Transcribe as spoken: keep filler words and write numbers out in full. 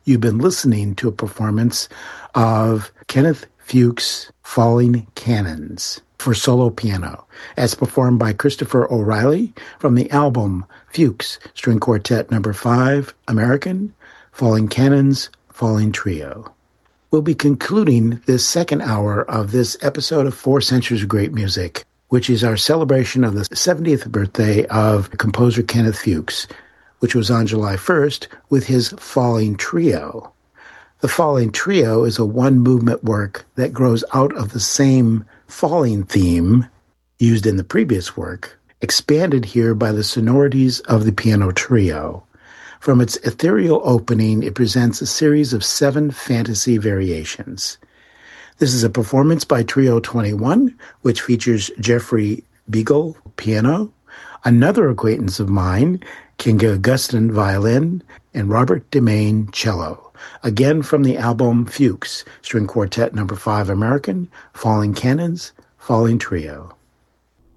You've been listening to a performance of Kenneth Fuchs' Falling Cannons for solo piano, as performed by Christopher O'Reilly from the album Fuchs String Quartet Number five, American, Falling Cannons, Falling Trio. We'll be concluding this second hour of this episode of Four Centuries of Great Music, which is our celebration of the seventieth birthday of composer Kenneth Fuchs, which was on July first, with his Falling Trio. The Falling Trio is a one-movement work that grows out of the same falling theme used in the previous work, expanded here by the sonorities of the piano trio. From its ethereal opening, it presents a series of seven fantasy variations. This is a performance by Trio twenty-one, which features Jeffrey Beagle, piano, another acquaintance of mine, Kinga Augustin, violin, and Robert DeMaine, cello. Again from the album Fuchs, String Quartet Number five, American, Falling Cannons, Falling Trio.